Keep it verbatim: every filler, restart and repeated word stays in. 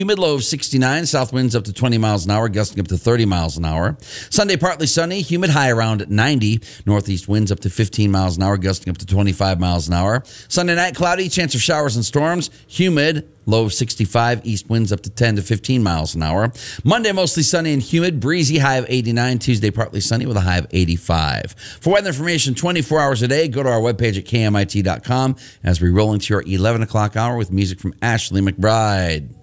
Humid, low of sixty-nine. South winds up to twenty miles an hour, gusting up to thirty miles an hour. Sunday, partly sunny. Humid, high around ninety. Northeast winds up to fifteen miles an hour, gusting up to twenty-five miles an hour. Sunday night, cloudy. Chance of showers and storms. Humid, low of sixty-five. East winds up to ten to fifteen miles an hour. Monday, mostly sunny and humid. Breezy, high of eighty-nine. Tuesday, partly sunny with a high of eighty-five. For weather information twenty-four hours a day, go to our webpage at K M I T dot com as we roll into your eleven o'clock hour with music from Ashley McBride.